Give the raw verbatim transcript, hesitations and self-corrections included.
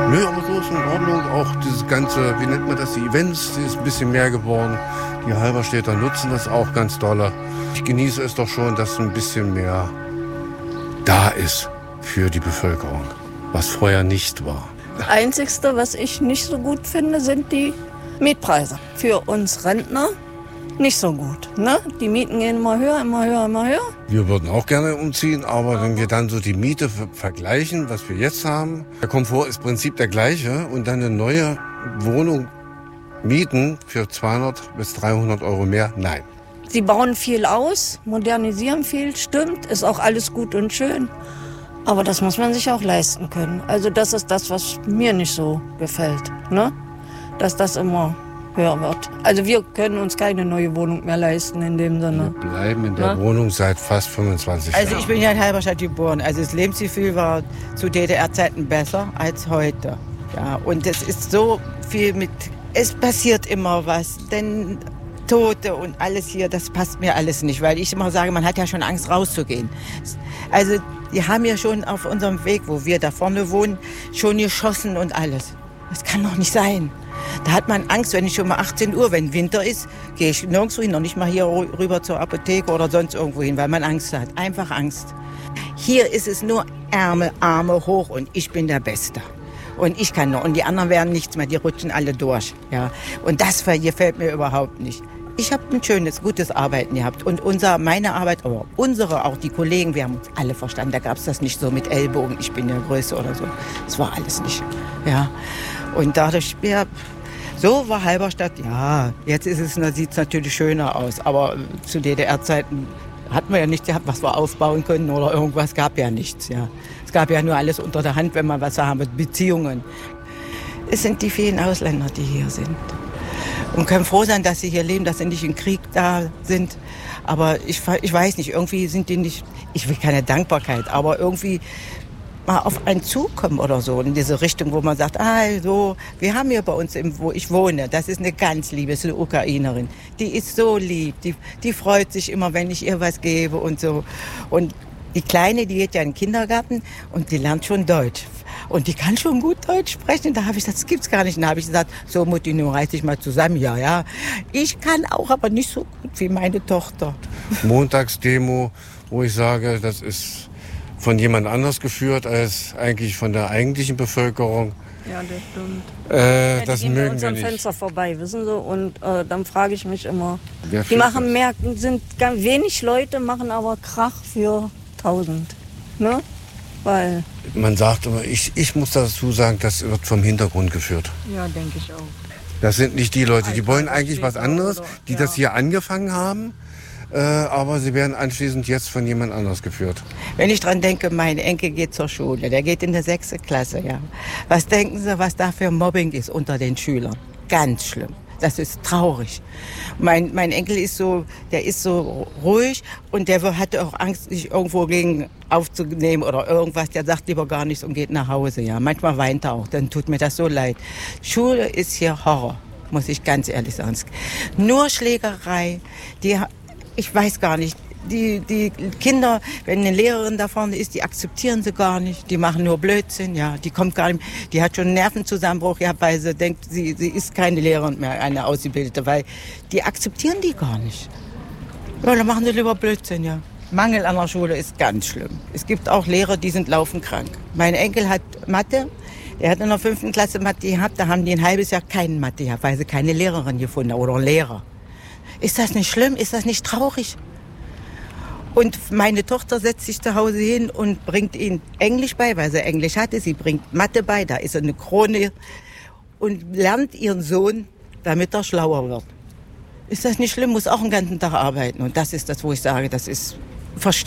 Nö, aber so ist in Ordnung. Auch dieses ganze, wie nennt man das, die Events, die ist ein bisschen mehr geworden. Die Halberstädter nutzen das auch ganz doll. Ich genieße es doch schon, dass ein bisschen mehr da ist für die Bevölkerung, was vorher nicht war. Das Einzigste, was ich nicht so gut finde, sind die Mietpreise. Für uns Rentner nicht so gut. Ne? Die Mieten gehen immer höher, immer höher, immer höher. Wir würden auch gerne umziehen, aber wenn wir dann so die Miete vergleichen, was wir jetzt haben, der Komfort ist im Prinzip der gleiche und dann eine neue Wohnung mieten für zweihundert bis dreihundert Euro mehr, nein. Sie bauen viel aus, modernisieren viel, stimmt, ist auch alles gut und schön. Aber das muss man sich auch leisten können. Also das ist das, was mir nicht so gefällt, ne? Dass das immer höher wird. Also wir können uns keine neue Wohnung mehr leisten in dem Sinne. Wir bleiben in der ja? Wohnung seit fast fünfundzwanzig Jahren. Also ich bin ja in Halberstadt geboren. Also das Lebensgefühl war zu D D R-Zeiten besser als heute. Ja, und es ist so viel mit, es passiert immer was, denn Tote und alles hier, das passt mir alles nicht, weil ich immer sage, man hat ja schon Angst rauszugehen. Also die haben ja schon auf unserem Weg, wo wir da vorne wohnen, schon geschossen und alles. Das kann doch nicht sein. Da hat man Angst, wenn ich schon mal achtzehn Uhr, wenn Winter ist, gehe ich nirgendwo hin, noch nicht mal hier rüber zur Apotheke oder sonst irgendwo hin, weil man Angst hat. Einfach Angst. Hier ist es nur Ärmel, Arme hoch und ich bin der Beste. Und ich kann noch. Und die anderen werden nichts mehr, die rutschen alle durch. Ja. Und das gefällt mir überhaupt nicht. Ich habe ein schönes, gutes Arbeiten gehabt. Und unser, meine Arbeit, aber unsere, auch die Kollegen, wir haben uns alle verstanden. Da gab es das nicht so mit Ellbogen, ich bin der Größte oder so. Das war alles nicht. Ja. Und dadurch, ja, so war Halberstadt, ja, jetzt ist es, sieht es natürlich schöner aus. Aber zu D D R-Zeiten hatten wir ja nichts gehabt, was wir aufbauen können oder irgendwas, gab ja nichts. Ja. Es gab ja nur alles unter der Hand, wenn man was haben mit Beziehungen. Es sind die vielen Ausländer, die hier sind. Und können froh sein, dass sie hier leben, dass sie nicht im Krieg da sind. Aber ich, ich weiß nicht, irgendwie sind die nicht, ich will keine Dankbarkeit, aber irgendwie mal auf einen zukommen oder so, in diese Richtung, wo man sagt, ah, so, wir haben hier bei uns, wo ich wohne, das ist eine ganz liebe, ist eine Ukrainerin, die ist so lieb, die, die freut sich immer, wenn ich ihr was gebe und so. Und die Kleine, die geht ja in den Kindergarten und die lernt schon Deutsch. Und die kann schon gut Deutsch sprechen. Da habe ich gesagt, das gibt's gar nicht. Und da habe ich gesagt, so Mutti, nun reiß dich mal zusammen. Ja, ja. Ich kann auch, aber nicht so gut wie meine Tochter. Montagsdemo, wo ich sage, das ist von jemand anders geführt als eigentlich von der eigentlichen Bevölkerung. Ja, das stimmt. Äh, ja, das die mögen gehen wir an nicht. Fenster vorbei, wissen Sie? Und äh, dann frage ich mich immer, Wer die machen das? mehr, sind ganz wenig Leute, machen aber Krach für tausend. Ne? Weil Man sagt immer, ich, ich muss dazu sagen, das wird vom Hintergrund geführt. ja, denke ich auch. Das sind nicht die Leute, die wollen eigentlich was anderes, die Ja. das hier angefangen haben, äh, aber sie werden anschließend jetzt von jemand anders geführt. Wenn ich dran denke, mein Enkel geht zur Schule, der geht in der sechste Klasse, ja. Was denken Sie, was da für Mobbing ist unter den Schülern? Ganz schlimm. Das ist traurig. Mein, mein Enkel ist so, der ist so ruhig und der hatte auch Angst, sich irgendwo gegen aufzunehmen oder irgendwas. Der sagt lieber gar nichts und geht nach Hause, ja. Manchmal weint er auch, dann tut mir das so leid. Schule ist hier Horror, muss ich ganz ehrlich sagen. Nur Schlägerei, die, ich weiß gar nicht. Die, die Kinder, wenn eine Lehrerin da vorne ist, die akzeptieren sie gar nicht. Die machen nur Blödsinn, ja. Die kommt gar nicht, die hat schon einen Nervenzusammenbruch, ja, weil sie denkt, sie, sie ist keine Lehrerin mehr, eine Ausgebildete, weil die akzeptieren die gar nicht. Ja, dann machen sie lieber Blödsinn, ja. Mangel an der Schule ist ganz schlimm. Es gibt auch Lehrer, die sind laufend krank. Mein Enkel hat Mathe, der hat in der fünften Klasse Mathe gehabt, da haben die ein halbes Jahr keinen Mathe gehabt, weil sie keine Lehrerin gefunden haben oder Lehrer. Ist das nicht schlimm? Ist das nicht traurig? Und meine Tochter setzt sich zu Hause hin und bringt ihnen Englisch bei, weil sie Englisch hatte. Sie bringt Mathe bei, da ist eine Krone und lernt ihren Sohn, damit er schlauer wird. Ist das nicht schlimm? Muss auch den ganzen Tag arbeiten. Und das ist das, wo ich sage, das ist verständlich.